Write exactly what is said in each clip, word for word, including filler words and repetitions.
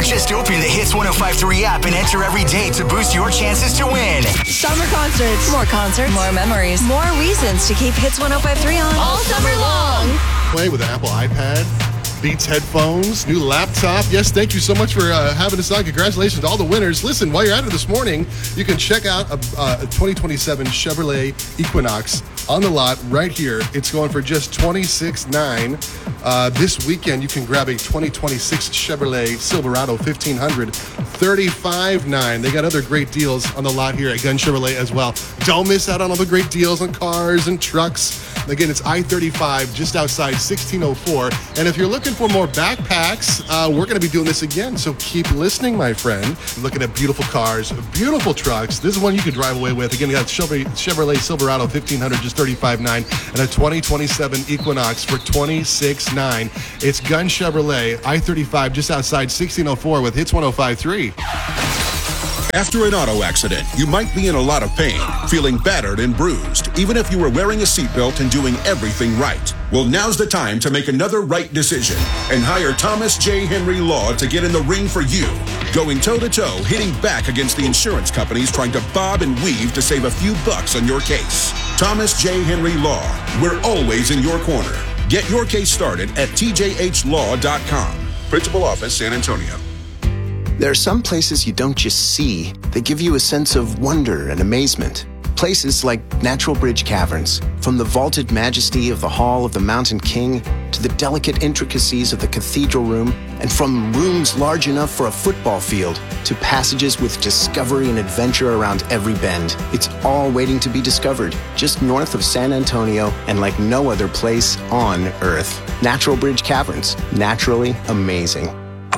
Just open the Hits one oh five point three app and enter every day to boost your chances to win. Summer concerts. More concerts. More memories. More reasons to keep Hits one oh five point three on all summer long. Play with an Apple iPad, Beats headphones, new laptop. Yes, thank you so much for uh, having us on. Congratulations to all the winners. Listen, while you're at it this morning, you can check out a, uh, a twenty twenty-seven Chevrolet Equinox on the lot right here. It's going for just twenty-six nine dollars. Uh, this weekend, you can grab a twenty twenty-six Chevrolet Silverado fifteen hundred, thirty-five nine dollars. They got other great deals on the lot here at Gun Chevrolet as well. Don't miss out on all the great deals on cars and trucks. Again, it's I thirty-five just outside sixteen oh four. And if you're looking for more backpacks, uh, we're going to be doing this again. So keep listening, my friend. Looking at beautiful cars, beautiful trucks. This is one you can drive away with. Again, you got Chevrolet, Chevrolet Silverado fifteen hundred, just thirty-five nine, and a twenty twenty-seven Equinox for twenty-six nine. It's Gun Chevrolet, I thirty-five just outside sixteen oh four with Hits one oh five point three. After an auto accident, you might be in a lot of pain, feeling battered and bruised, even if you were wearing a seatbelt and doing everything right. Well, now's the time to make another right decision and hire Thomas J. Henry Law to get in the ring for you. Going toe-to-toe, hitting back against the insurance companies trying to bob and weave to save a few bucks on your case. Thomas J. Henry Law, we're always in your corner. Get your case started at T J H law dot com. Principal Office, San Antonio. There are some places you don't just see, they give you a sense of wonder and amazement. Places like Natural Bridge Caverns. From the vaulted majesty of the Hall of the Mountain King to the delicate intricacies of the cathedral room, and from rooms large enough for a football field to passages with discovery and adventure around every bend. It's all waiting to be discovered, just north of San Antonio and like no other place on Earth. Natural Bridge Caverns. Naturally amazing.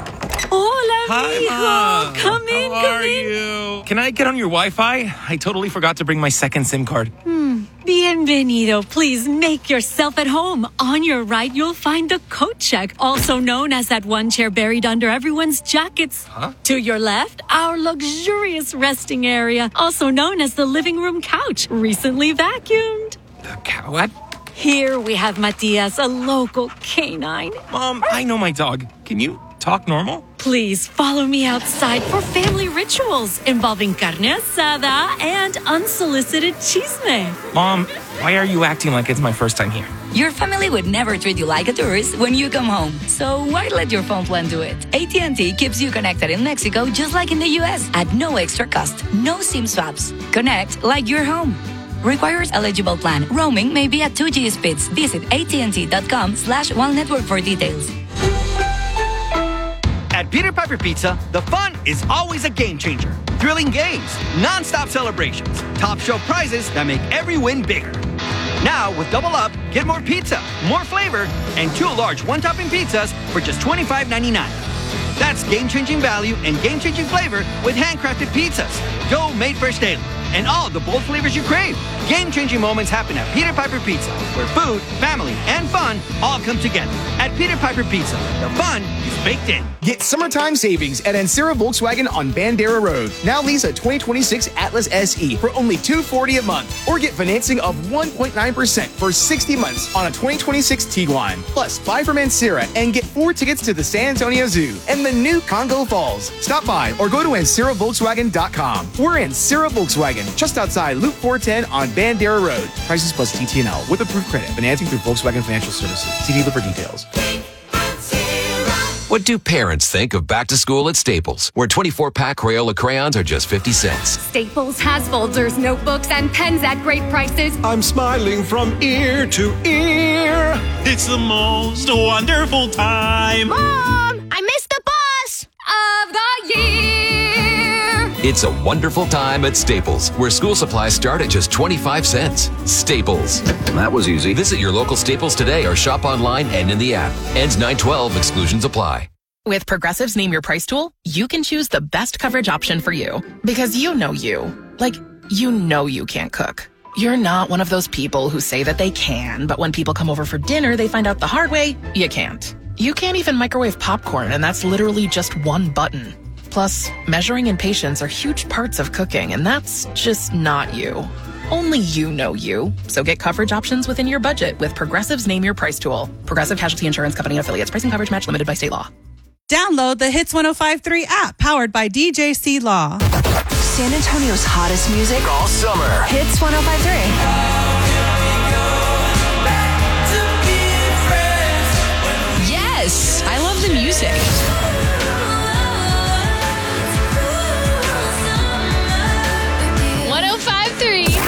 Hi, Mom. Come in, How come are in. you? Can I get on your Wi-Fi? I totally forgot to bring my second SIM card. Hmm. Bienvenido. Please make yourself at home. On your right, you'll find the coat check, also known as that one chair buried under everyone's jackets. Huh? To your left, our luxurious resting area, also known as the living room couch, recently vacuumed. The cow? What? Here we have Matias, a local canine. Mom, I know my dog. Can you talk normal? Please follow me outside for family rituals involving carne asada and unsolicited chisme. Mom, why are you acting like it's my first time here? Your family would never treat you like a tourist when you come home. So why let your phone plan do it? A T and T keeps you connected in Mexico just like in the U S at no extra cost. No SIM swaps. Connect like you're home. Requires eligible plan. Roaming may be at two G speeds. Visit A T and T dot com slash one network for details. At Peter Piper Pizza, the fun is always a game changer. Thrilling games, non-stop celebrations, top shelf prizes that make every win bigger. Now, with Double Up, get more pizza, more flavor, and two large one-topping pizzas for just twenty-five ninety-nine. That's game-changing value and game-changing flavor with handcrafted pizzas, dough made fresh daily, and all the bold flavors you crave. Game-changing moments happen at Peter Piper Pizza, where food, family, and fun all come together. At Peter Piper Pizza, the fun is baked in. Get summertime savings at Ancira Volkswagen on Bandera Road. Now lease a twenty twenty-six Atlas S E for only two hundred forty dollars a month, or get financing of one point nine percent for sixty months on a twenty twenty-six Tiguan. Plus, buy from Ancira and get four tickets to the San Antonio Zoo and the new Congo Falls. Stop by or go to Ancira Volkswagen dot com. We're Ancira Volkswagen, just outside Loop four ten on Bandera Road. Prices plus T T N L with approved credit. Financing through Volkswagen Financial Services. See dealer for details. What do parents think of back to school at Staples, where twenty-four pack Crayola crayons are just fifty cents? Staples has folders, notebooks, and pens at great prices. I'm smiling from ear to ear. It's the most wonderful time. Mom, I missed the bus of the year. It's a wonderful time at Staples, where school supplies start at just twenty-five cents. Staples. That was easy. Visit your local Staples today or shop online and in the app. Ends nine twelve. Exclusions apply. With Progressive's Name Your Price tool, you can choose the best coverage option for you. Because you know you. Like, you know you can't cook. You're not one of those people who say that they can, but when people come over for dinner, they find out the hard way, you can't. You can't even microwave popcorn, and that's literally just one button. Plus, measuring and patience are huge parts of cooking, and that's just not you. Only you know you. So get coverage options within your budget with Progressive's Name Your Price tool. Progressive Casualty Insurance Company and affiliates. Pricing coverage match limited by state law. Download the Hits one oh five point three app powered by D J C Law. San Antonio's hottest music all summer. Hits one oh five point three.